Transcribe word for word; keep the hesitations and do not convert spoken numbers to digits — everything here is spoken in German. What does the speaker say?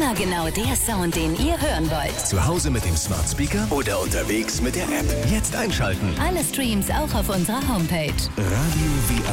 Immer genau der Sound, den ihr hören wollt. Zu Hause mit dem Smart Speaker oder unterwegs mit der App. Jetzt einschalten. Alle Streams auch auf unserer Homepage. Radio V